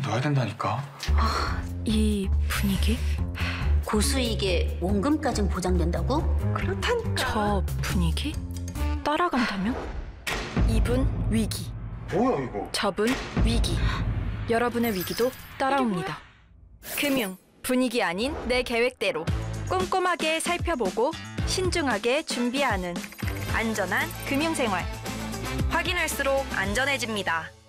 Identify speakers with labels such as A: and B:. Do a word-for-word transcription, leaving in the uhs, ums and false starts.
A: 넣어야 된다니까.
B: 아, 이 분위기?
C: 고수익에 원금까진 보장된다고?
B: 그렇다니까. 저 분위기? 따라간다면? 이분 위기.
A: 뭐야 이거?
B: 저분 위기. 여러분의 위기도 따라옵니다. 금융, 분위기 아닌 내 계획대로 꼼꼼하게 살펴보고 신중하게 준비하는 안전한 금융생활. 확인할수록 안전해집니다.